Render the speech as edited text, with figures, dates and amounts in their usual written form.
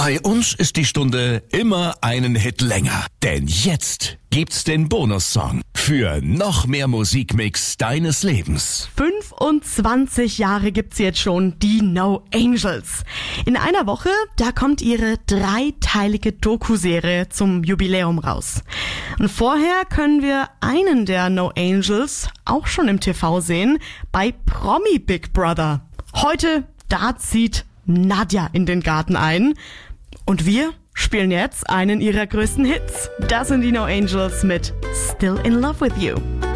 Bei uns ist die Stunde immer einen Hit länger. Denn jetzt gibt's den Bonussong für noch mehr Musikmix deines Lebens. 25 Jahre gibt's jetzt schon, die No Angels. In einer Woche, da kommt ihre 3-teilige Doku-Serie zum Jubiläum raus. Und vorher können wir einen der No Angels auch schon im TV sehen, bei Promi Big Brother. Heute, da zieht Nadja in den Garten ein. Und wir spielen jetzt einen ihrer größten Hits. Das sind die No Angels mit Still in Love with You.